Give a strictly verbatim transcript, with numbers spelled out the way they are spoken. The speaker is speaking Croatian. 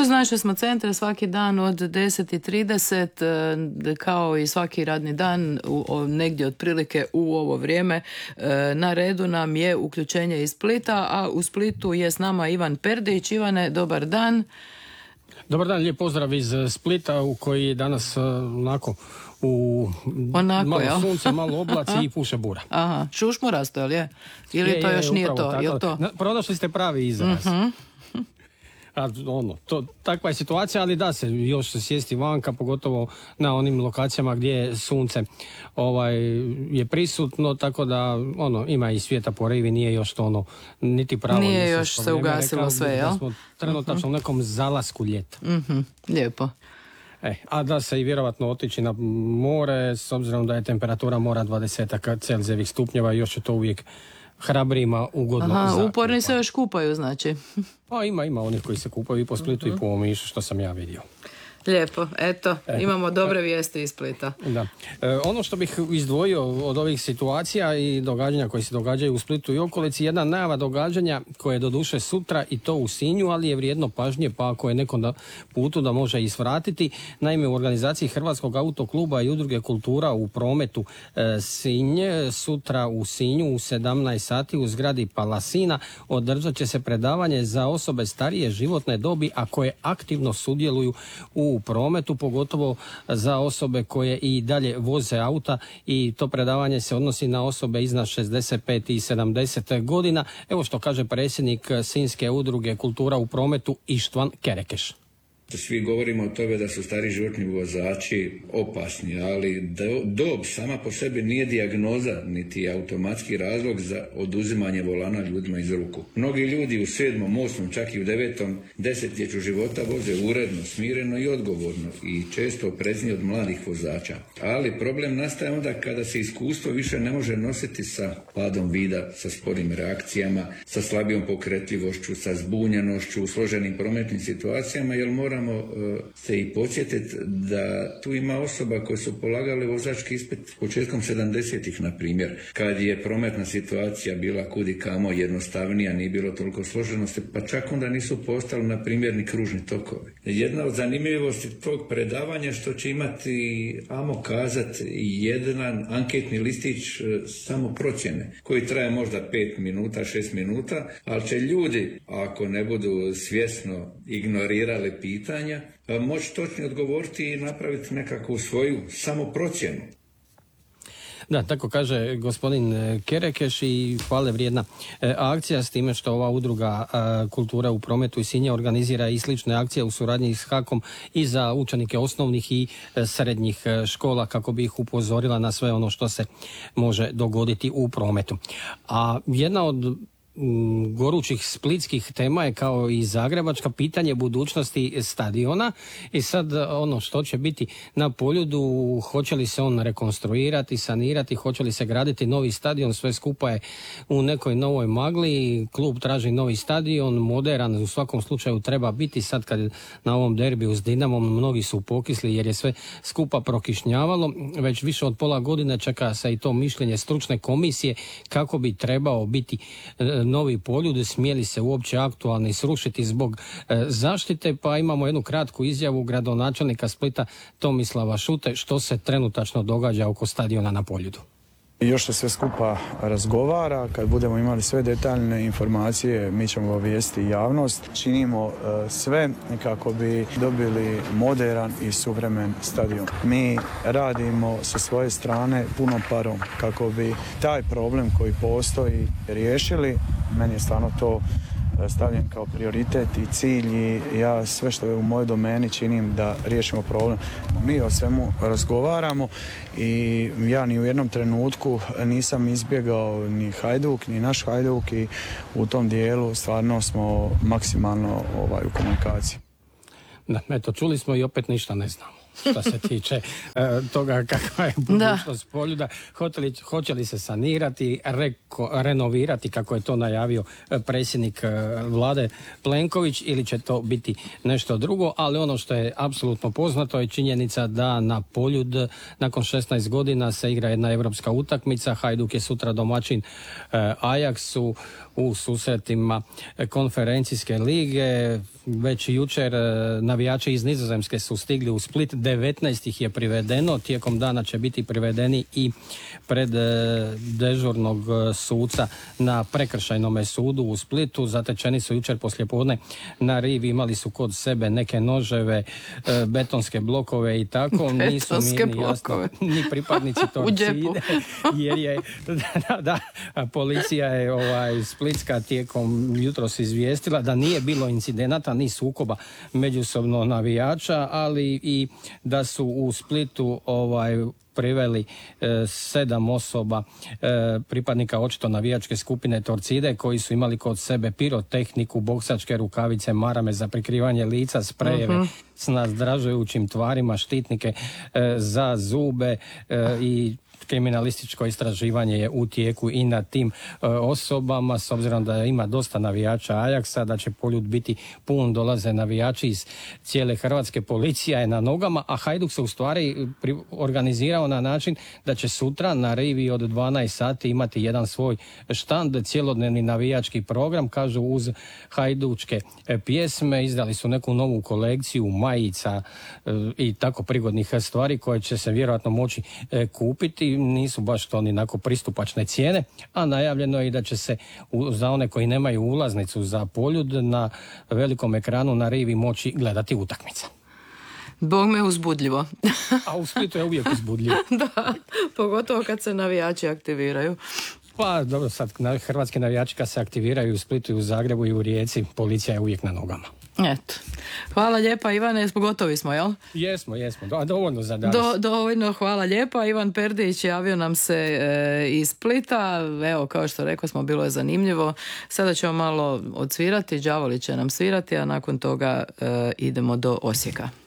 Uz naše smo centre svaki dan od deset i trideset, kao i svaki radni dan, u, negdje otprilike u ovo vrijeme. Na redu nam je uključenje iz Splita, a u Splitu je s nama Ivan Perdić. Ivane, dobar dan. Dobar dan, lijep pozdrav iz Splita u koji je danas onako u Onako, malo jel? sunce, malo oblaci i puše bura. Aha, šušmurasto, jel je? Ili je, to je, još nije to? Tako. Jel to? Pronašli ste pravi izraz. Uh-huh. A, ono, to, takva je situacija, ali da se još sjesti vanka, pogotovo na onim lokacijama gdje je sunce ovaj, je prisutno, tako da ono, ima i svijeta po rivi, nije još to ono, niti pravo. Nije još se ugasilo rekao, sve, jel? Da smo trenutačno uh-huh. u nekom zalasku ljeta. Uh-huh. Lijepo. E, a da se i vjerovatno otići na more, s obzirom da je temperatura mora dvadeset Celzijevih stupnjeva i još je to uvijek hrabrima ugodno. Aha, uporni se još kupaju, znači. Pa ima, ima onih koji se kupaju i po Splitu uh-huh. i po Omišu, što sam ja vidio. Lijepo, eto, e, imamo dobre vijesti iz Splita. Da. E, ono što bih izdvojio od ovih situacija i događanja koji se događaju u Splitu i okolici, jedna najava događanja koje je doduše sutra i to u Sinju, ali je vrijedno pažnje, pa ako je nekom da putu da može i svratiti. Naime, u organizaciji Hrvatskog autokluba i udruge Kultura u prometu e, Sinje, sutra u Sinju u sedamnaest sati u zgradi Palasina održat će se predavanje za osobe starije životne dobi, a koje aktivno sudjeluju u u prometu, pogotovo za osobe koje i dalje voze auta, i to predavanje se odnosi na osobe iznad šezdeset pet i sedamdeset godina. Evo što kaže predsjednik Sinjske udruge Kultura u prometu Ištvan Kerekeš. Svi govorimo o tome da su stari životni vozači opasni, ali dob sama po sebi nije dijagnoza niti automatski razlog za oduzimanje volana ljudima iz ruku. Mnogi ljudi u sedmom, osmom, čak i u devetom desetljeću života voze uredno, smireno i odgovorno i često opreznije od mladih vozača. Ali problem nastaje onda kada se iskustvo više ne može nositi sa padom vida, sa sporim reakcijama, sa slabijom pokretljivošću, sa zbunjenošću u složenim prometnim situacijama, jer mora moramo uh, se i podsjetiti da tu ima osoba koje su polagali vozački ispit početkom sedamdesetih, na primjer, kad je prometna situacija bila kudi kamo jednostavnija, nije bilo toliko složenosti, pa čak onda nisu postali, na primjer, ni kružni tokovi. Jedna od zanimljivosti tog predavanja što će imati, amo kazati, jedan anketni listić uh, samo procjene, koji traje možda pet minuta, šest minuta, ali će ljudi, ako ne budu svjesno ignorirali pitanja, moći točno odgovoriti i napraviti nekakvu svoju samoprocjenu. Da, tako kaže gospodin Kerekeš, i hvale vrijedna e, akcija, s time što ova udruga e, Kultura u prometu iz Sinja organizira i slične akcije u suradnji s HAK-om i za učenike osnovnih i e, srednjih e, škola, kako bi ih upozorila na sve ono što se može dogoditi u prometu. A jedna od gorućih splitskih tema je, kao i zagrebačka, pitanje budućnosti stadiona. I sad ono što će biti na Poljudu, hoće li se on rekonstruirati, sanirati, hoće li se graditi novi stadion, sve skupa je u nekoj novoj magli. Klub traži novi stadion, moderan u svakom slučaju treba biti. Sad kad na ovom derbiju s Dinamom mnogi su pokisli jer je sve skupa prokišnjavalo. Već više od pola godine čeka se i to mišljenje stručne komisije kako bi trebao biti novi Poljud, smije li se uopće aktualni srušiti zbog e, zaštite, pa imamo jednu kratku izjavu gradonačelnika Splita Tomislava Šute što se trenutačno događa oko stadiona na Poljudu. Još se sve skupa razgovara, kad budemo imali sve detaljne informacije mi ćemo obavijestiti javnost. Činimo uh, sve kako bi dobili moderan i suvremen stadion. Mi radimo sa svoje strane punom parom kako bi taj problem koji postoji riješili. Meni je stvarno to stavljen kao prioritet i cilj, i ja sve što je u mojoj domeni činim da riješimo problem. Mi o svemu razgovaramo i ja ni u jednom trenutku nisam izbjegao ni Hajduk, ni naš Hajduk, i u tom dijelu stvarno smo maksimalno ovaj, u komunikaciji. Da, eto, čuli smo i opet ništa ne znamo što se tiče e, toga kakva je budućnost Poljuda. Hoće li, hoće li se sanirati, reko, renovirati, kako je to najavio predsjednik vlade Plenković, ili će to biti nešto drugo, ali ono što je apsolutno poznato je činjenica da na Poljud nakon šesnaest godina se igra jedna europska utakmica. Hajduk je sutra domaćin e, Ajaxu u susretima konferencijske lige. Već jučer navijači iz Nizozemske su stigli u Split, devetnaest ih je privedeno, tijekom dana će biti privedeni i pred dežurnog suca na prekršajnom sudu u Splitu. Zatečeni su jučer poslijepodne na rivi, imali su kod sebe neke noževe, betonske blokove i tako. Nisu mi ni jasno ni pripadnici Torcide, jer je da, da, policija je ovaj, splitska tijekom jutros izvijestila da nije bilo incidenata ni sukoba međusobno navijača, ali i da su u Splitu ovaj priveli e, sedam osoba e, pripadnika očito navijačke skupine Torcide koji su imali kod sebe pirotehniku, boksačke rukavice, marame za prikrivanje lica, sprejeve uh-huh. s nazdražujućim tvarima, štitnike e, za zube e, i kriminalističko istraživanje je u tijeku i na tim e, osobama, s obzirom da ima dosta navijača Ajaksa, da će poljud biti pun, dolaze navijači iz cijele Hrvatske, policija je na nogama, a Hajduk se u stvari pri, organizirao na način da će sutra na rivi od dvanaest sati imati jedan svoj štand, cjelodnevni navijački program, kažu uz hajdučke e, pjesme, izdali su neku novu kolekciju majica e, i tako prigodnih stvari koje će se vjerojatno moći e, kupiti. Nisu baš to ni onako pristupačne cijene, a najavljeno je i da će se u, za one koji nemaju ulaznicu za poljud na velikom ekranu na rivi moći gledati utakmice. Bog me uzbudljivo. A u Splitu je uvijek uzbudljivo. Da, pogotovo kad se navijači aktiviraju. Pa dobro, sad hrvatski navijači kad se aktiviraju u Splitu i u Zagrebu i u Rijeci, policija je uvijek na nogama. Eto. Hvala lijepa Ivane, gotovi smo, jel? Jesmo, jesmo, Do, dovoljno za danas. Do, dovoljno, hvala lijepa. Ivan Perdić javio nam se e, iz Splita, evo kao što rekao smo, bilo je zanimljivo. Sada ćemo malo odsvirati, đavoli će nam svirati, a nakon toga e, idemo do Osijeka.